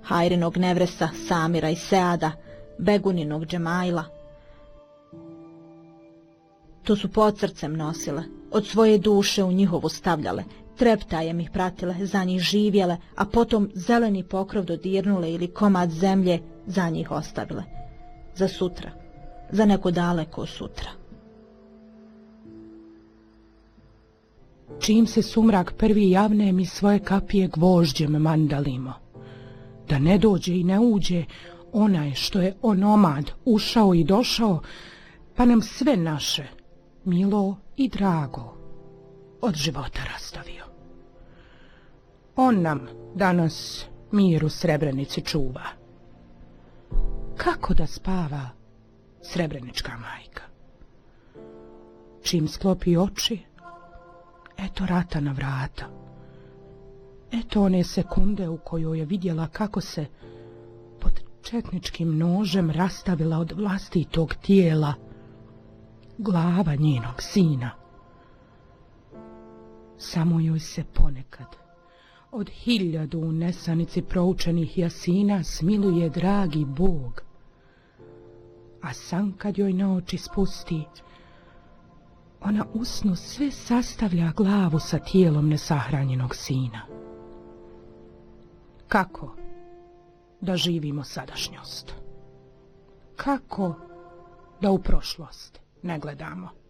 Hajrinog Nevresa, Samira i Seada, Beguninog Džemaila. To su pod srcem nosile, od svoje duše u njihovu stavljale, treptajem ih pratile, za njih živjele, a potom zeleni pokrov dodirnule ili komad zemlje za njih ostavile. Za sutra, za neko daleko sutra. Čim se sumrak prvi javne, mi svoje kapije gvožđem mandalimo. Da ne dođe i ne uđe onaj što je onomad ušao i došao, pa nam sve naše, milo i drago, od života rastavio. On nam danas mir u Srebrenici čuva. Kako da spava srebrenička majka? Čim sklopi oči, eto rata na vrata. Eto one sekunde u kojoj je vidjela kako se pod četničkim nožem rastavila od vlastitog tijela glava njenog sina. Samo joj se ponekad od 1000 u nesanici proučenih jasina smiluje dragi Bog, a san kad joj na oči spusti, ona usnu sve sastavlja glavu sa tijelom nesahranjenog sina. Kako da živimo sadašnjost? Kako da u prošlost ne gledamo?